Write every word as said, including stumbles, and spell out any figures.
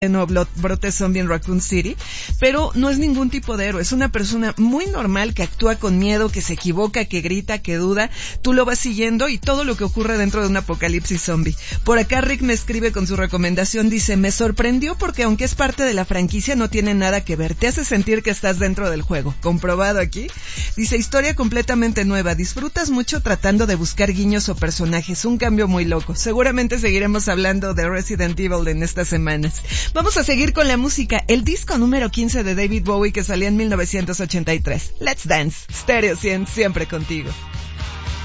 no brote zombie en Raccoon City, pero no es ningún tipo de héroe, es una persona muy normal que actúa con miedo, que se equivoca, que grita, que duda, tú lo vas siguiendo y todo lo que ocurre dentro de un apocalipsis zombie. Por acá Rick me escribe con su recomendación, dice, me sorprendió porque aunque es parte de la franquicia no tiene nada que ver, te hace sentir que estás dentro del juego, comprobado aquí. Dice, historia completamente nueva, disfrutas mucho tratando de buscar guiños o personajes, un cambio muy loco, seguramente seguiremos hablando de Resident Evil en estas semanas. Vamos a seguir con la música, el disco número quince de David Bowie que salía en mil novecientos ochenta y tres. Let's Dance, Stereo cien, siempre contigo.